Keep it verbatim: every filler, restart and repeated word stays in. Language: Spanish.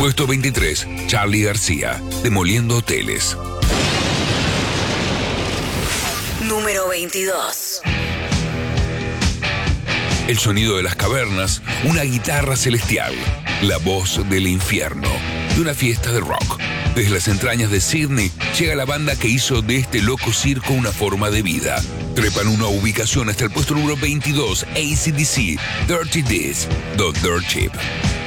Puesto veintitrés, Charly García, Demoliendo Hoteles. Número veintidós. El sonido de las cavernas, una guitarra celestial, la voz del infierno, de una fiesta de rock. Desde las entrañas de Sydney llega la banda que hizo de este loco circo una forma de vida. Trepan una ubicación hasta el puesto número veintidós, A C/D C, Dirty Deeds, The Dirt Cheap.